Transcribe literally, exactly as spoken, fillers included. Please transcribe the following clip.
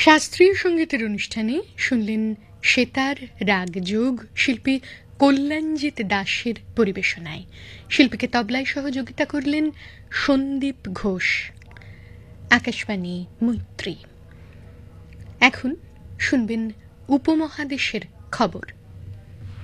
শাস্ত্রীয় সঙ্গীতের অনুষ্ঠানে শুনলেন সেতার রাগযোগ শিল্পী কল্যাণজিৎ দাসের পরিবেশনায়। শিল্পীকে তবলায় সহযোগিতা করলেন সন্দীপ ঘোষ। আকাশবাণী মৈত্রী। এখন শুনবেন উপমহাদেশের খবর।